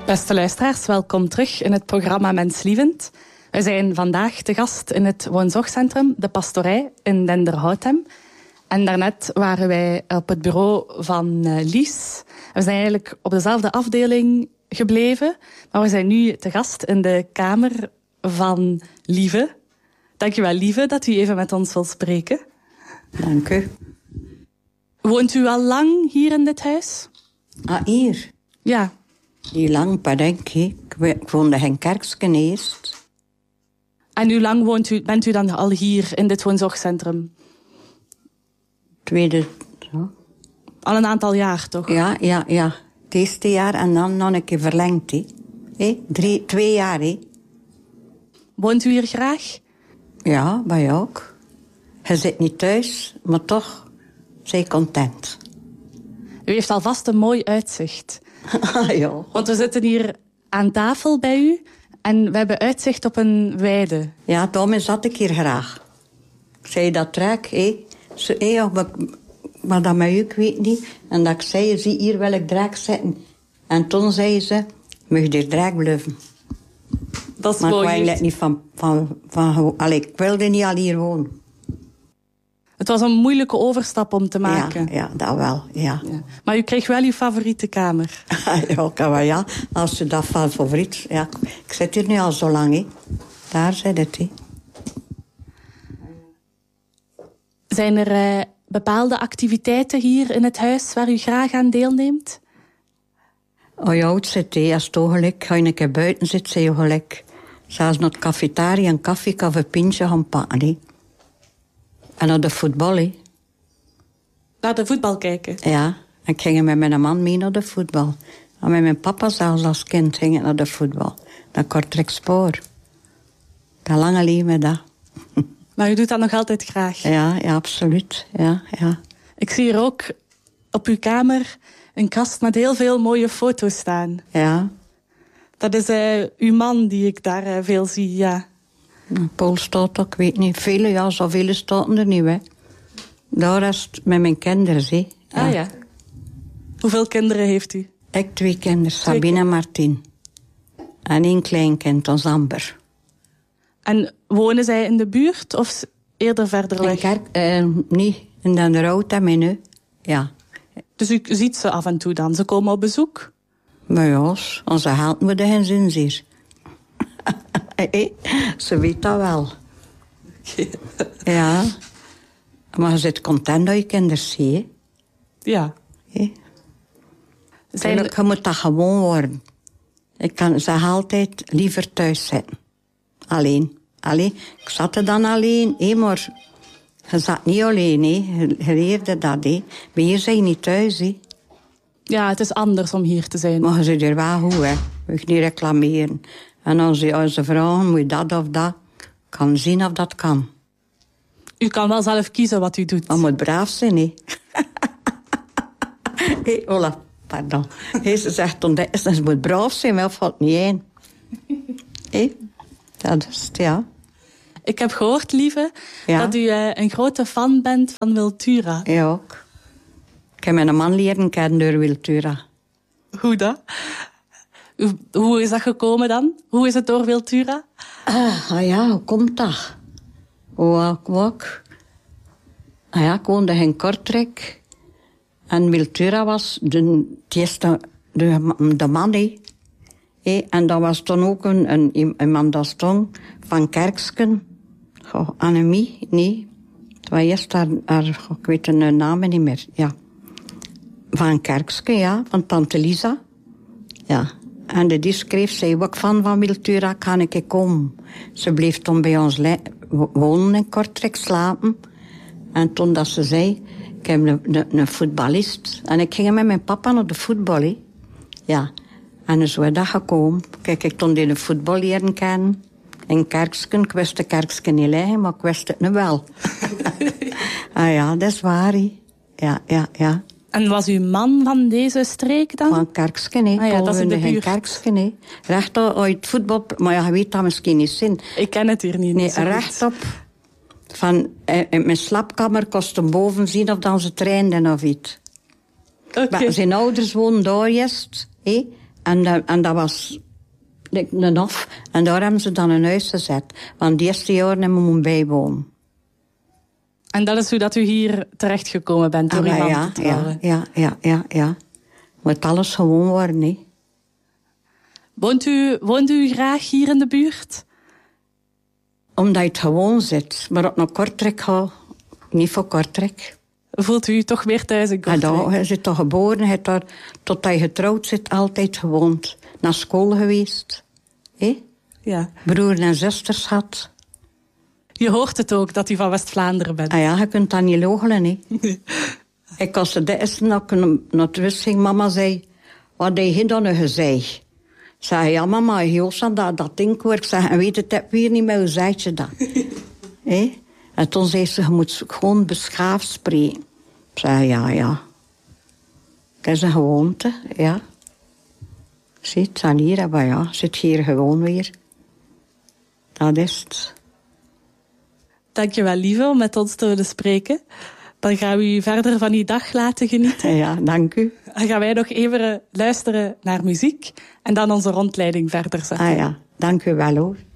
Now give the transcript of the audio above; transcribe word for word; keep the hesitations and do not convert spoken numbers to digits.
Beste luisteraars, welkom terug in het programma Menslievend. We zijn vandaag te gast in het woonzorgcentrum De Pastorij in Denderhoutem. En daarnet waren wij op het bureau van uh, Lies. We zijn eigenlijk op dezelfde afdeling gebleven, maar we zijn nu te gast in de kamer van Lieve. Dankjewel, Lieve, dat u even met ons wilt spreken. Dank u. Woont u al lang hier in dit huis? Ah, hier? Ja. Niet lang, maar denk ik. Ik woonde in Kerksken eerst. En hoe lang woont u, bent u dan al hier in dit woonzorgcentrum? Tweede... Zo. Al een aantal jaar, toch? Ja, ja, ja. Het eerste jaar en dan nog een keer verlengd. He. He? Drie, twee jaar. He. Woont u hier graag? Ja, bij jou ook. Je zit niet thuis, maar toch zij content. U heeft alvast een mooi uitzicht. Ja. Want we zitten hier aan tafel bij u en we hebben uitzicht op een weide. Ja, daarom zat ik hier graag. Ik zei dat trek, hé. Zo, hé, maar, maar dat met u, ik weet niet. En dat ik zei, zie hier wil ik direct zitten. En toen zei ze, mag je hier direct blijven. Dat is maar mooi. Maar ik niet van... van, van, van allee, ik wilde niet al hier wonen. Het was een moeilijke overstap om te maken. Ja, ja dat wel, ja. ja. Maar u kreeg wel uw favoriete kamer. Ja, kan wel, ja. Als u dat van favoriet... Ja. Ik zit hier nu al zo lang, hè. Daar zit het, hè. Zijn er uh, bepaalde activiteiten hier in het huis waar u graag aan deelneemt? Oh ja, het zit, hè. Als het gelijk, ga je een keer buiten zitten, zei je gelijk. Zelfs naar de cafetaria een koffie of een pintje gaan pakken, hè. En naar de voetbal, hè. Naar de voetbal kijken? Ja, ik ging met mijn man mee naar de voetbal. En met mijn papa zelfs als kind ging ik naar de voetbal. Naar Kortrijkspoor. Dat lange leven met dat. Maar u doet dat nog altijd graag? Ja, ja, absoluut. Ja, ja. Ik zie hier ook op uw kamer een kast met heel veel mooie foto's staan. Ja. Dat is uh, uw man die ik daar uh, veel zie, ja. Paul staat ook, ik weet niet. Vele, ja, zoveel staat er niet, hè. Daar is het met mijn kinderen, hè. Ja. Ah ja. Hoeveel kinderen heeft u? Ik twee kinderen, Sabine en Martien. En één kleinkind, ons Amber. En wonen zij in de buurt of eerder verder weg? In Kerk, eh, niet, in Denderhoutem en nu, ja. Dus u ziet ze af en toe dan? Ze komen op bezoek? Maar ja, onze geld moet er geen zin zien. Ze weet dat wel. Ja. Maar je zit content dat je kinderen ziet, hè? Ja. He? Zijn... Je moet dat gewoon worden. Ik kan zeg altijd liever thuis zitten. Alleen. Alleen. Ik zat er dan alleen, hé, maar je zat niet alleen, hè. Je leerde dat, hè. Maar hier zijn je niet thuis, hè. Ja, het is anders om hier te zijn. Maar je zit er wel goed, hè. Je moet niet reclameren. En als je, als ze vragen, moet je dat of dat, kan zien of dat kan. U kan wel zelf kiezen wat u doet. Maar moet braaf zijn, hè. Hé, hey, Ola, pardon. Hey, ze zegt toen, ze moet braaf zijn, maar valt niet in. Hé, dat is het, ja. Ik heb gehoord, lieve, ja? dat u uh, een grote fan bent van Wiltura. Ja, ook. Ik heb mijn man leren kennen door Wiltura. Hoe dat? Hoe is dat gekomen dan? Hoe is het door Wiltura? Ah, ah ja, hoe komt dat? Hoe ook? Ah ja, ik woonde in Kortrijk. En Wiltura was de, de eerste, de, de man, hè. Hey, en dat was toen ook een, een, een man dat stond van Kerksken. Goh, Annemie, nee. Het was eerst haar, haar, ik weet de naam niet meer, ja. Van Kerksken, ja, van tante Lisa. Ja. En de die schreef, zei ook van, van Wiltura, kan ik komen. Ze bleef toen bij ons wonen in Kortrijk, slapen. En toen dat ze zei, ik heb een, een, een voetballist. En ik ging met mijn papa naar de voetbal, hè. Ja. En zo is dat gekomen. Kijk, ik toen de voetbal leren kennen. In Kerksken, ik wist de Kerksken niet liggen, maar ik wist het nu wel. Ah ja, dat is waar, hè. Ja, ja, ja. En was uw man van deze streek dan? Van Kerksken, hè. Ah ja, dat is in de buurt. Kerksken, hè. Rechtop uit voetbal, maar ja, je weet dat misschien niet zin. Ik ken het hier niet. Nee, rechtop. Van, in mijn slaapkamer kosten boven zien of dan ze trainden of iets. Okay. Maar zijn ouders wonen daar juist, hè. En, uh, en dat was een hof. En daar hebben ze dan een huis gezet. Want de eerste jaren hebben we moeten bijwonen. En dat is hoe dat u hier terechtgekomen bent, door ah, uw man ja, te trouwen? Ja, ja, ja, ja. Moet alles gewoon worden, hè. Woont u, woont u graag hier in de buurt? Omdat je het gewoon zit. Maar op naar Kortrijk ga, niet voor Kortrijk. Voelt u toch weer thuis in Kortrijk? Ja, je zit toch geboren, je hebt daar, totdat je getrouwd zit, altijd gewoond. Naar school geweest. He? Ja. Broer en zusters had. Je hoort het ook, dat u van West-Vlaanderen bent. Ah ja, je kunt dat niet logelen, hè. Ik was de eerste dat ik naar het huis ging. Mama zei, wat heb je dan gezegd? Ik zei, ja mama, Joost, dat, dat ding hoor. Ik zei, en weet het, heb weer niet meer, hoe zei je dat? He? En toen zei ze, je moet gewoon beschaafd spreken. Ik zei, ja, ja. Het is een gewoonte, ja. Zit dan hier, maar ja, zit hier gewoon weer. Dat is het. Dank je wel, lieve, om met ons te willen spreken. Dan gaan we u verder van uw dag laten genieten. Ja, dank u. Dan gaan wij nog even luisteren naar muziek en dan onze rondleiding verder zetten. Ah ja, dank u wel hoor.